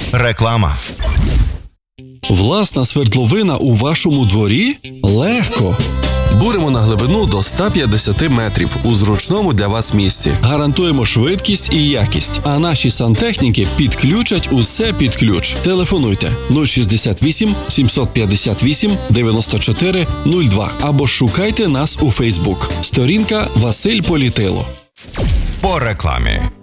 Реклама. Власна свердловина у вашому дворі? Легко! Буримо на глибину до 150 метрів у зручному для вас місці. Гарантуємо швидкість і якість, а наші сантехніки підключать усе під ключ. Телефонуйте 068 758 94 02 або шукайте нас у Фейсбук. Сторінка Василь Політило. По рекламі.